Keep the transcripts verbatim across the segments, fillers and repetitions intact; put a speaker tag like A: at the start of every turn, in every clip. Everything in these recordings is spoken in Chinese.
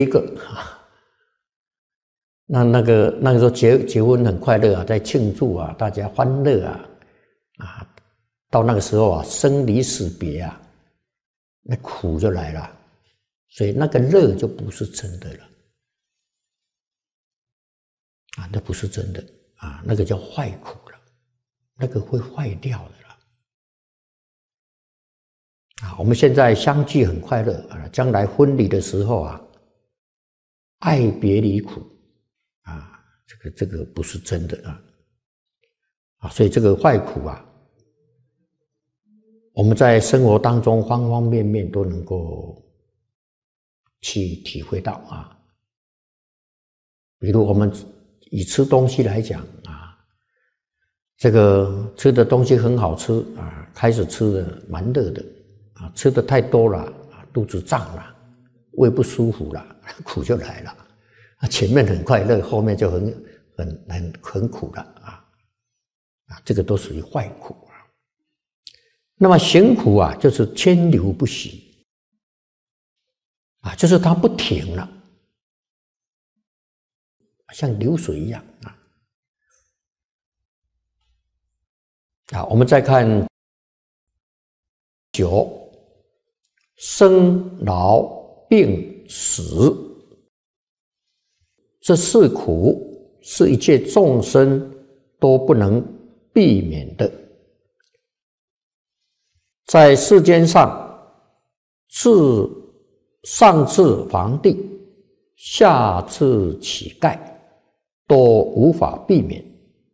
A: 一个啊，那那个那个时候结结婚很快乐啊，在庆祝啊，大家欢乐啊啊，到那个时候啊，生离死别啊，那苦就来了，所以那个乐就不是真的了啊，那不是真的啊，那个叫坏苦了，那个会坏掉的了啊。我们现在相聚很快乐啊，将来婚礼的时候啊，爱别离苦啊，这个这个不是真的啊啊，所以这个坏苦啊，我们在生活当中方方面面都能够去体会到啊。比如我们以吃东西来讲啊，这个吃的东西很好吃啊，开始吃的蛮热的啊，吃的太多了啊，肚子胀了，胃不舒服了，苦就来了。前面很快乐，后面就很很很很苦了啊啊，这个都属于坏苦啊。那么行苦啊，就是千流不息啊，就是它不停了，像流水一样啊。啊，我们再看九，生老病死，这四苦是一切众生都不能避免的。在世间上，自上至皇帝，下至乞丐，都无法避免。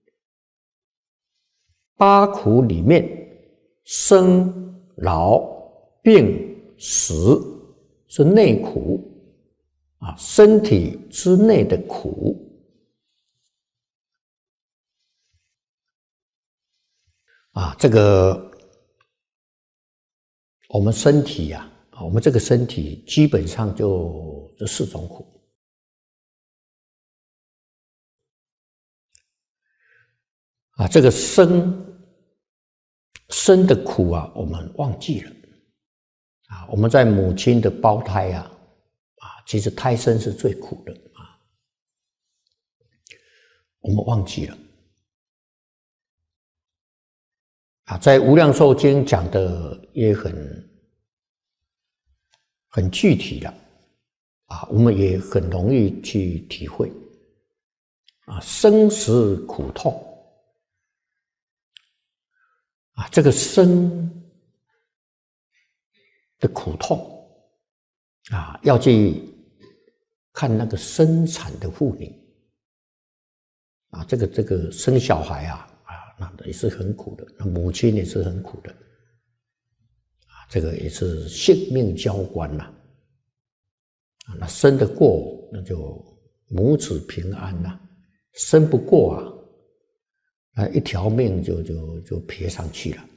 A: 八苦里面，生老病死是内苦啊，身体之内的苦啊，这个我们身体呀、啊，我们这个身体基本上就这四种苦啊，这个生生的苦啊，我们忘记了啊。我们在母亲的胞胎啊，啊，其实胎生是最苦的啊，我们忘记了啊。在《无量寿经》讲的也很很具体了啊，我们也很容易去体会啊，生死苦痛。啊，这个生的苦痛啊，要去看那个生产的妇女啊，这个这个生小孩啊啊，那也是很苦的，那母亲也是很苦的啊，这个也是性命交关呐啊，那生得过那就母子平安呐，生不过啊。啊，一条命就就就撇上去了。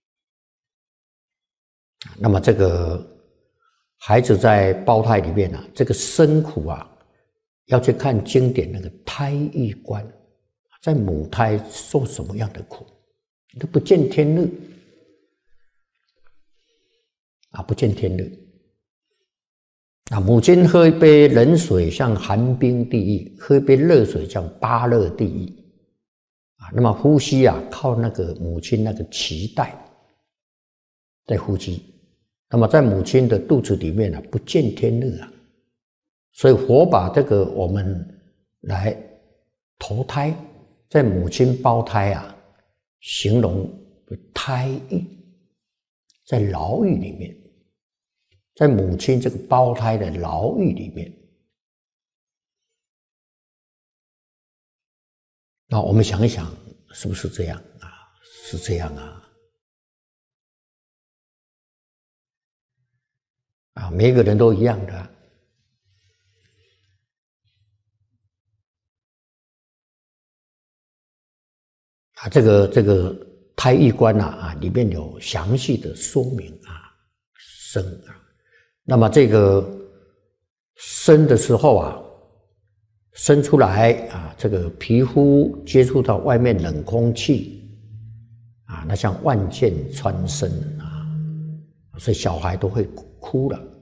A: 那么这个孩子在胞胎里面啊，这个生苦啊，要去看经典那个胎育观，在母胎受什么样的苦，都不见天日啊，不见天日。啊，母亲喝一杯冷水像寒冰地狱，喝一杯热水像巴热地狱。啊，那么呼吸啊，靠那个母亲那个脐带在呼吸。那么在母亲的肚子里面啊，不见天日啊，所以佛把这个我们来投胎，在母亲胞胎啊，形容胎狱，在牢狱里面，在母亲这个胞胎的牢狱里面。那我们想一想，是不是这样啊？是这样啊！啊，每个人都一样的啊。这个这个胎育观啊啊，里面有详细的说明啊，生啊。那么这个生的时候啊。生出来啊，这个皮肤接触到外面冷空气啊，那像万箭穿身啊，所以小孩都会哭了